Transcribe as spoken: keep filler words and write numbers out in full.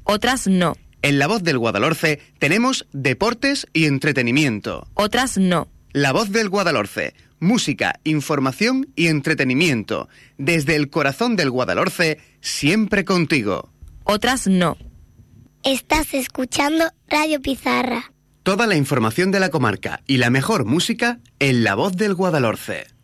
Otras no. En La Voz del Guadalhorce tenemos deportes y entretenimiento. Otras no. La Voz del Guadalhorce, música, información y entretenimiento. Desde el corazón del Guadalhorce, siempre contigo. Otras no. Estás escuchando Radio Pizarra. Toda la información de la comarca y la mejor música en La Voz del Guadalhorce.